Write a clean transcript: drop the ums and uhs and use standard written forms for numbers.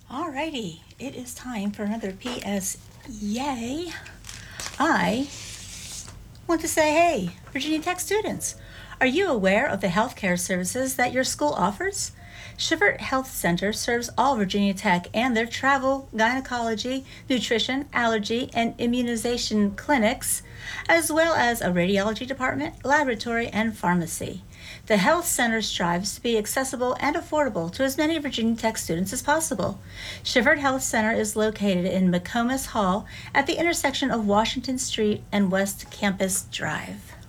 Alrighty, it is time for another PS Yay. I want to say, hey, Virginia Tech students, are you aware of the healthcare services that your school offers? Shivert Health Center serves all Virginia Tech and their travel, gynecology, nutrition, allergy, and immunization clinics, as well as a radiology department, laboratory, and pharmacy. The Health Center strives to be accessible and affordable to as many Virginia Tech students as possible. Shivert Health Center is located in McComas Hall at the intersection of Washington Street and West Campus Drive.